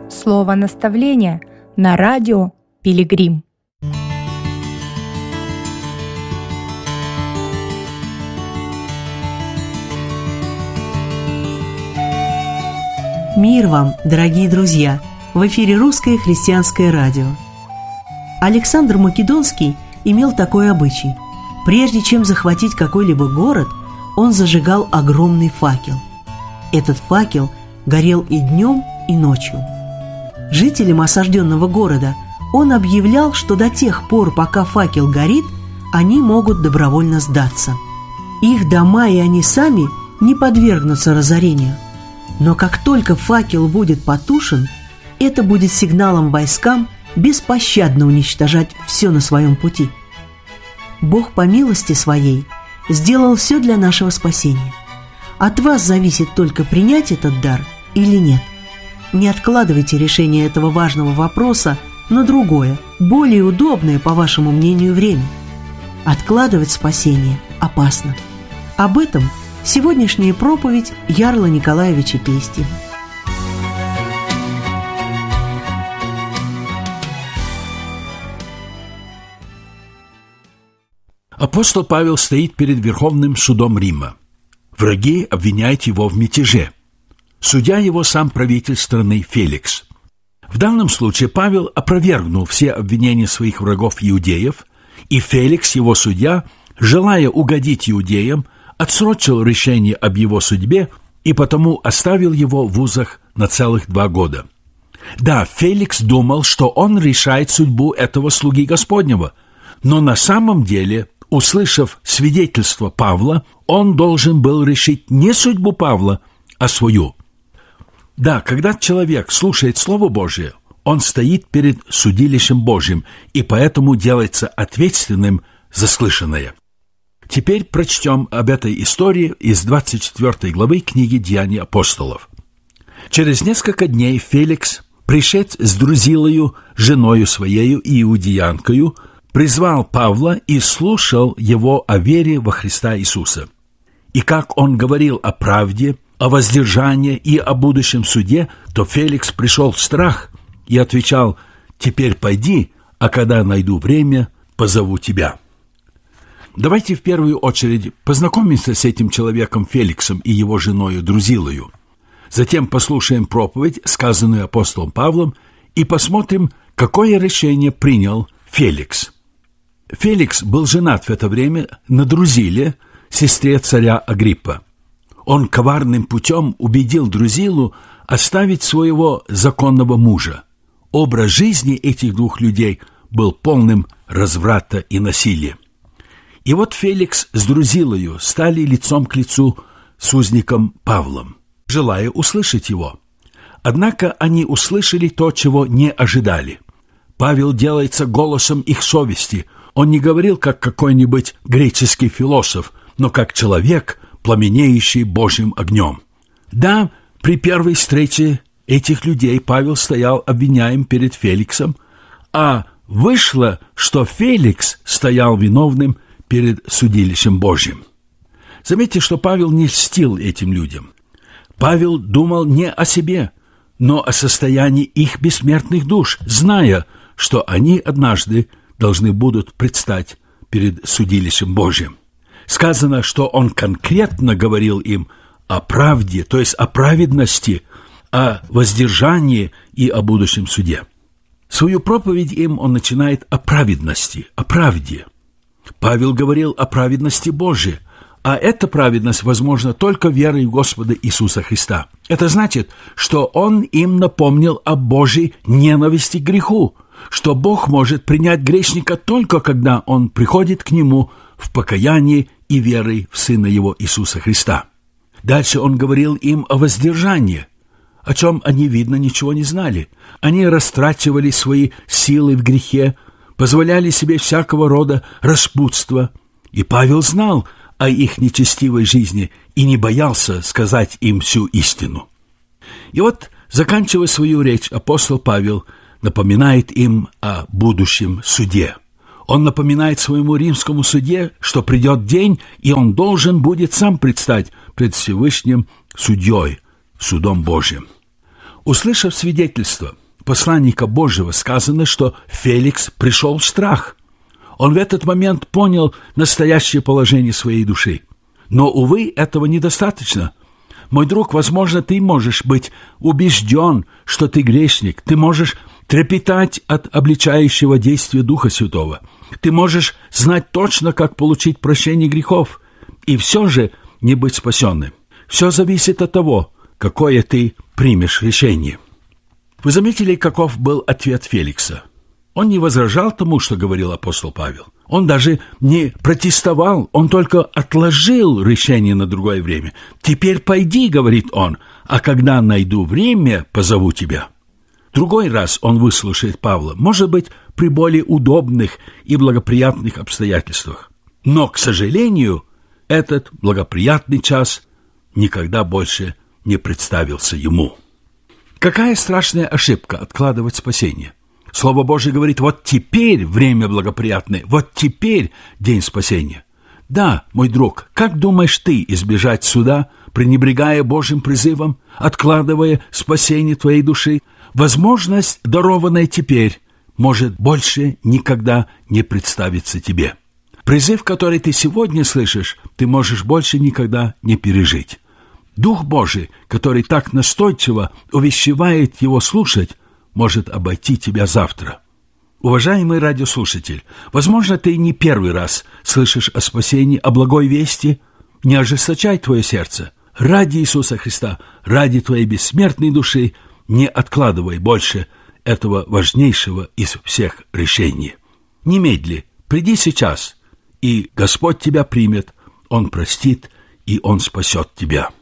Слово наставления на радио Пилигрим. Мир вам, дорогие друзья! В эфире Русское христианское радио. Александр Македонский имел такой обычай. Прежде чем захватить какой-либо город, он зажигал огромный факел. Этот факел горел и днем, и ночью. Жителям осажденного города он объявлял, что до тех пор, пока факел горит, они могут добровольно сдаться. Их дома и они сами не подвергнутся разорению. Но как только факел будет потушен, это будет сигналом войскам беспощадно уничтожать все на своем пути. Бог по милости своей сделал все для нашего спасения. От вас зависит только принять этот дар или нет. Не откладывайте решение этого важного вопроса на другое, более удобное, по вашему мнению, время. Откладывать спасение опасно. Об этом сегодняшняя проповедь Ярла Николаевича Пестева. Апостол Павел стоит перед Верховным судом Рима. Враги обвиняют его в мятеже. Судья его сам правитель страны Феликс. В данном случае Павел опровергнул все обвинения своих врагов-иудеев, и Феликс, его судья, желая угодить иудеям, отсрочил решение об его судьбе и потому оставил его в узах на целых 2 года. Да, Феликс думал, что он решает судьбу этого слуги Господнего, но на самом деле, услышав свидетельство Павла, он должен был решить не судьбу Павла, а свою. Да, когда человек слушает Слово Божие, он стоит перед судилищем Божьим и поэтому делается ответственным за слышанное. Теперь прочтем об этой истории из 24 главы книги «Деяния апостолов». Через несколько дней Феликс, пришед с Друзилою, женою своею иудеянкою, призвал Павла и слушал его о вере во Христа Иисуса. И как он говорил о правде, о воздержании и о будущем суде, то Феликс пришел в страх и отвечал: «Теперь пойди, а когда найду время, позову тебя». Давайте в первую очередь познакомимся с этим человеком Феликсом и его женою Друзилою. Затем послушаем проповедь, сказанную апостолом Павлом, и посмотрим, какое решение принял Феликс. Феликс был женат в это время на Друзиле, сестре царя Агриппа. Он коварным путем убедил Друзилу оставить своего законного мужа. Образ жизни этих 2 людей был полным разврата и насилия. И вот Феликс с Друзилою стали лицом к лицу с узником Павлом, желая услышать его. Однако они услышали то, чего не ожидали. Павел делается голосом их совести. Он не говорил, как какой-нибудь греческий философ, но как человек, пламенеющий Божьим огнем. Да, при первой встрече этих людей Павел стоял обвиняем перед Феликсом, а вышло, что Феликс стоял виновным перед судилищем Божьим. Заметьте, что Павел не льстил этим людям. Павел думал не о себе, но о состоянии их бессмертных душ, зная, что они однажды должны будут предстать перед судилищем Божьим. Сказано, что он конкретно говорил им о правде, то есть о праведности, о воздержании и о будущем суде. Свою проповедь им он начинает о праведности, о правде. Павел говорил о праведности Божией, а эта праведность возможна только верой в Господа Иисуса Христа. Это значит, что он им напомнил о Божьей ненависти к греху, что Бог может принять грешника только когда он приходит к нему в покаянии и верой в Сына Его Иисуса Христа. Дальше он говорил им о воздержании, о чем они, видно, ничего не знали. Они растрачивали свои силы в грехе, позволяли себе всякого рода распутства. И Павел знал о их нечестивой жизни и не боялся сказать им всю истину. И вот, заканчивая свою речь, апостол Павел напоминает им о будущем суде. Он напоминает своему римскому судье, что придет день, и он должен будет сам предстать пред Всевышним судьей, судом Божьим. Услышав свидетельство посланника Божьего, сказано, что Феликс пришел в страх. Он в этот момент понял настоящее положение своей души. Но, увы, этого недостаточно. Мой друг, возможно, ты можешь быть убежден, что ты грешник. Ты можешь трепетать от обличающего действия Духа Святого. Ты можешь знать точно, как получить прощение грехов, и все же не быть спасенным. Все зависит от того, какое ты примешь решение. Вы заметили, каков был ответ Феликса? Он не возражал тому, что говорил апостол Павел. Он даже не протестовал, он только отложил решение на другое время. «Теперь пойди», — говорит он, — «а когда найду время, позову тебя». Другой раз он выслушает Павла, может быть, при более удобных и благоприятных обстоятельствах. Но, к сожалению, этот благоприятный час никогда больше не представился ему. Какая страшная ошибка откладывать спасение. Слово Божие говорит: вот теперь время благоприятное, вот теперь день спасения. Да, мой друг, как думаешь ты избежать суда, пренебрегая Божьим призывом, откладывая спасение твоей души? Возможность, дарованная теперь, может больше никогда не представиться тебе. Призыв, который ты сегодня слышишь, ты можешь больше никогда не пережить. Дух Божий, который так настойчиво увещевает его слушать, может обойти тебя завтра. Уважаемый радиослушатель, возможно, ты не первый раз слышишь о спасении, о благой вести. Не ожесточай твое сердце. Ради Иисуса Христа, ради твоей бессмертной души, не откладывай больше этого важнейшего из всех решений. Немедли, приди сейчас, и Господь тебя примет, Он простит, и Он спасет тебя.